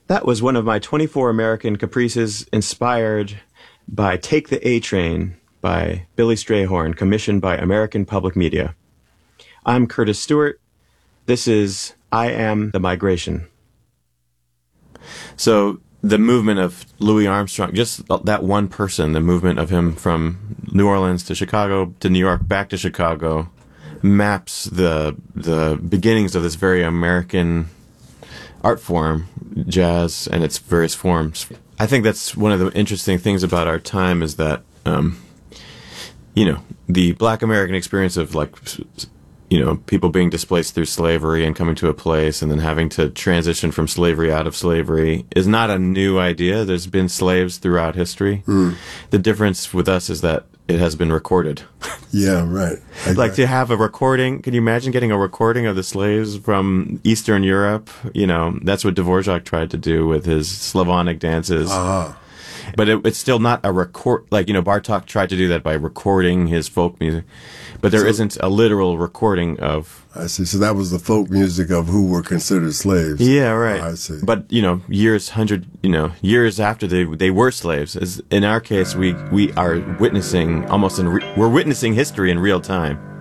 That was one of my 24 American caprices inspired by Take the A Train by Billy Strayhorn, commissioned by American Public Media. I'm Curtis Stewart. This is I Am the Migration. So the movement of Louis Armstrong, just that one person, the movement of him from New Orleans to Chicago to New York, back to Chicago, maps the beginnings of this very American art form, jazz, and its various forms. I think that's one of the interesting things about our time is that, the Black American experience of people being displaced through slavery and coming to a place and then having to transition from slavery out of slavery is not a new idea. There's been slaves throughout history. The difference with us is that it has been recorded. Yeah, right. Like to have a recording. Can you imagine getting a recording of the slaves from Eastern Europe? That's what Dvorak tried to do with his Slavonic dances. But it's still not a record. Bartok tried to do that by recording his folk music. But there isn't a literal recording of... I see. So that was the folk music of who were considered slaves. Yeah, right. I see. But, years after they were slaves. In our case, we are witnessing we're witnessing history in real time.